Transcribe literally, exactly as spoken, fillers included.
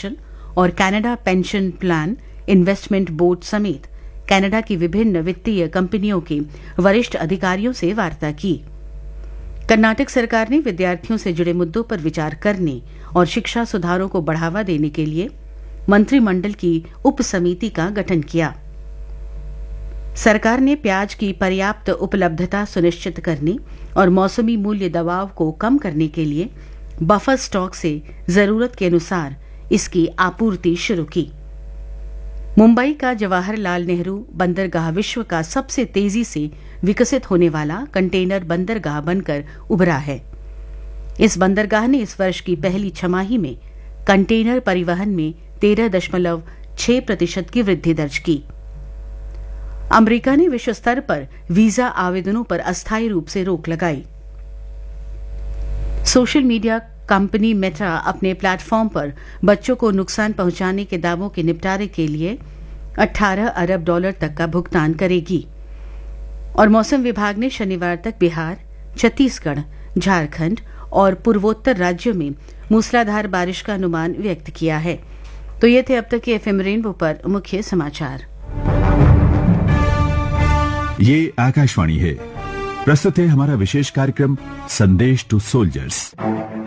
Corporation और Canada pension plan investment board समेत Canada की विभिन्न वित्तीय कंपनियों के वरिष्ठ अधिकारियों से वार्ता की। कर्नाटक सरकार ने विद्यार्थियों से जुड़े मुद्दों पर विचार करने और शिक्षा सुधारों को बढ़ावा देने के लिए मंत्रिमंडल की उप समिति का गठन किया। सरकार ने प्याज की पर्याप्त उपलब्धता सुनिश्चित करने और मौसमी मूल्य दबाव को कम करने के लिए बफर स्टॉक से जरूरत के अनुसार इसकी आपूर्ति शुरू की। मुंबई का जवाहरलाल नेहरू बंदरगाह विश्व का सबसे तेजी से विकसित होने वाला कंटेनर बंदरगाह बनकर उभरा है। इस बंदरगाह ने इस वर्ष की पहली छमाही में कंटेनर परिवहन में तेरह दशमलव छह प्रतिशत की वृद्धि दर्ज की। अमेरिका ने विश्व स्तर पर वीजा आवेदनों पर अस्थायी रूप से रोक लगाई। सोशल मीडिया कंपनी मेटा अपने प्लेटफॉर्म पर बच्चों को नुकसान पहुंचाने के दावों के निपटारे के लिए अठारह अरब डॉलर तक का भुगतान करेगी। और मौसम विभाग ने शनिवार तक बिहार, छत्तीसगढ़, झारखंड और पूर्वोत्तर राज्यों में मूसलाधार बारिश का अनुमान व्यक्त किया है। तो ये थे अब तक के एफएम रेनबो पर मुख्य समाचार। ये आकाशवाणी है। प्रस्तुत है हमारा विशेष कार्यक्रम संदेश टू सोल्जर्स।